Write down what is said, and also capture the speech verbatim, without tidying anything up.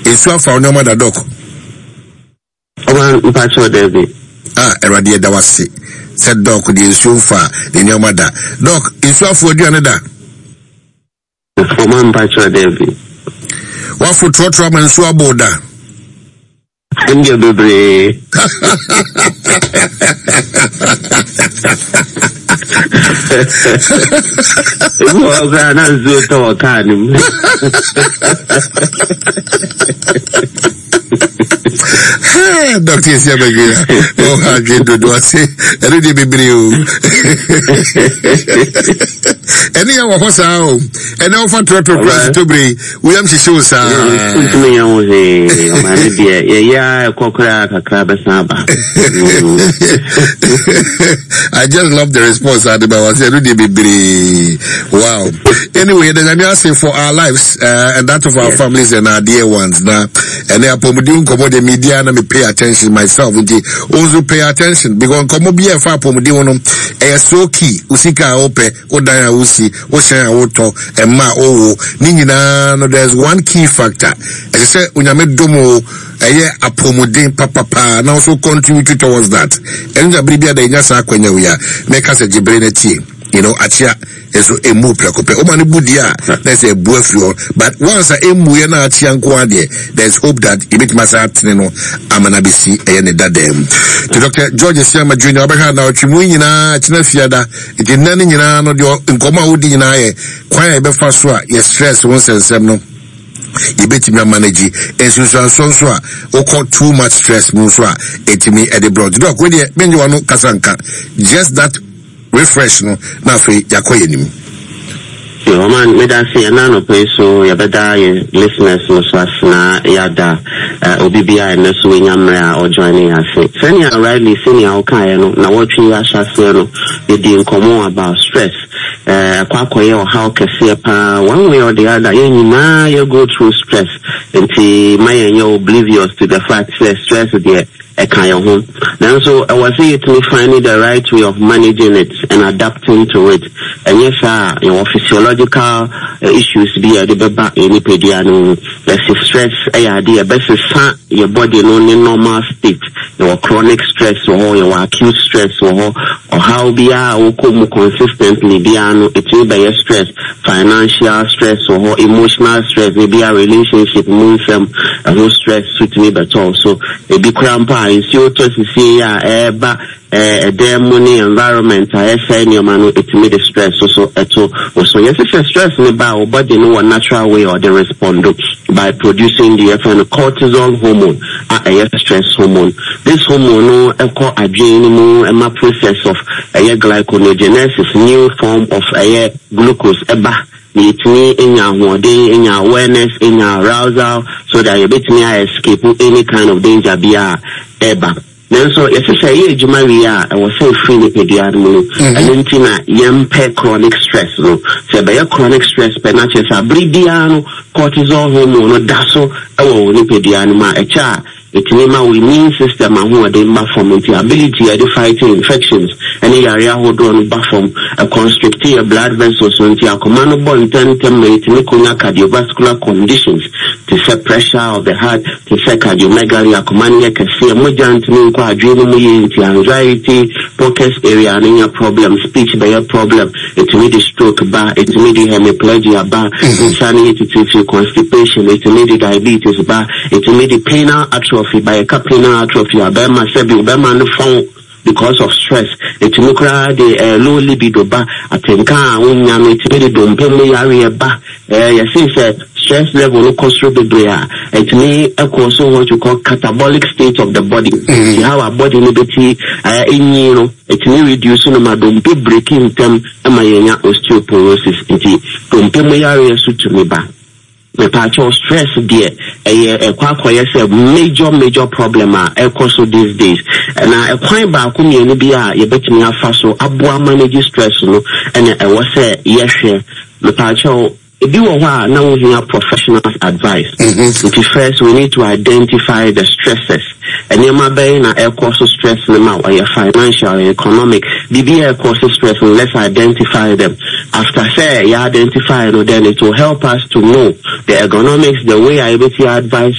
esu afa onyo mother doc Oman mpacho David. Ah, eradi da wase. Said doc the esu fa the onyo mother. Doc, esu afa oduane da. Oman mpacho David. Wa fu trotro man su aboda. Nge bebre. Ewo ga na zo to kan. Doctor Siabagia. Oh, I get to do I say, I really be brio. Any of us are, and now for Trotro Plus to be, we am show, sir. Yeah, Kokra, Krabasaba. I just love the response, Adiba. I said, really be wow. Anyway, there's an answer for our lives, uh, and that of our yes. families and our dear ones. Now, and they are promoting the media and me pay attention myself. Also pay attention because come be a far promoting a so key. Usika ope, Odaya Usi, Ocean Auto, and Ma O. Nina, no, there's one key factor. As I said, when you made Domo, a year a promoting papa, and also contribute towards that. And the Bribia, the Yasa, when you are, make us a Gibrinity. You know, achia is a move precope. Omani budia, there's a boyfriend. But once I am wena achia nkwade, there's hope that ibit masat no amanabisi ayene dadem. To Doctor George Siama Junior Abaka na chimu nyina china fiada, iti nani nyina no dio nkoma udi nyina ye, kwaya ebe faswa, ye stress once and seven no. You bet me manage and so so so so too much stress muswa etimi at the broad. Doc, when you when you are no kasanka, just that refresh no na fe yakoye nim yo man me da say na no pe so ya beda ye listeners no so asna ya da obibia na so nyamra o joining us senior rightly senior o kan no na wotwe ya shase no ye di nkomo about stress eh akwakoye o how kese pa one way or the other ye nyima you go through stress until my you oblivious to the fact that stress there a kind of home. Then so I was saying to me finding the right way of managing it and adapting to it. And yes, uh, you know, physiological uh, issues be a debate in the pediano. There's stress, a idea, best your body no in normal state. Your chronic stress or your acute stress or or how be a come consistently be ano it will be a stress, financial stress or emotional stress, maybe a relationship moves them a no stress suit me but also a big crampa. Is your to see ya eh ba eh demoni environment I say your man it made the stress so so eto so yes it's stress me ba our body no a natural way or they respond by producing the F N cortisol hormone a stress hormone. This hormone no echo adrenaline and my process of a glyconeogenesis, new form of a glucose eba. It's me in your day, in your awareness, in your arousal, so that you bet me I escape any kind of danger via eba. Then so if you say yeah, Jumaria, I was so free with the animal, and then tina yam pe chronic stress no. So by chronic stress, penaches a bridiano, cortisol hormone, no daso, oh, the animal, a cha. It means our immune system and who are the from the ability to fight infections. Any area who don't from a constrictive blood vessels until a command bond ten terminate cardiovascular conditions to set pressure of the heart, to set cardiomegaly, a command can see a mojant adrenaline, anxiety, focus area, and any problem, speech by a problem. It may the stroke bar, it may the hemiplegia bar, insanity to constipation, it may the diabetes bar, it may the penile atrophy. By a capillary atrophy, Obama said, Obama no phone because of stress. It no cry the low libido ba. I think ah, when you meet me, don't pay me area ba. Eh, you see, stress level no control the brain. It may also what you call catabolic state of the body. Mm-hmm. How our body liberty, uh, in you know, it may reduce no matter don't be breaking them. Am I in osteoporosis? It don't pay me area suit to me ba. The patch of stress there, a a major, major problem are also these days. And I point back when you be a bet me a faso, abua manage stress, no, and I was say, yes, the patch of if you are now we have professional advice. Mm-hmm. It is first we need to identify the stresses. And you might be in a causes stress now, or your financial, or economic. B B A causes stress, and let's identify them. After say you identify, and then it will help us to know the ergonomics, the way I able to advise